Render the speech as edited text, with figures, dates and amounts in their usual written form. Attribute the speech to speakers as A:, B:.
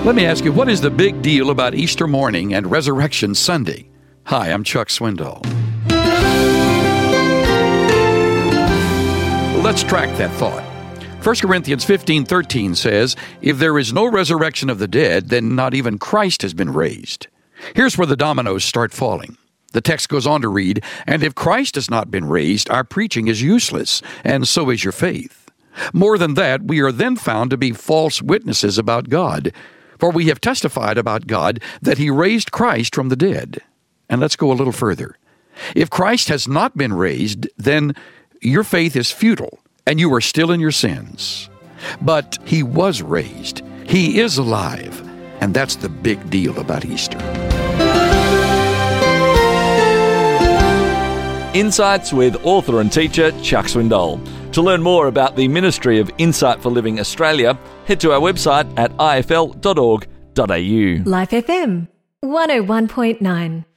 A: Let me ask you, what is the big deal about Easter morning and Resurrection Sunday? Hi, I'm Chuck Swindoll. Let's track that thought. 1 Corinthians 15:13 says, if there is no resurrection of the dead, then not even Christ has been raised. Here's where the dominoes start falling. The text goes on to read, and if Christ has not been raised, our preaching is useless, and so is your faith. More than that, we are then found to be false witnesses about God, for we have testified about God that He raised Christ from the dead. And let's go a little further. If Christ has not been raised, then your faith is futile, and you are still in your sins. But He was raised. He is alive. And that's the big deal about Easter.
B: Insights with author and teacher Chuck Swindoll. To learn more about the Ministry of Insight for Living Australia, head to our website at ifl.org.au.
C: Life FM 101.9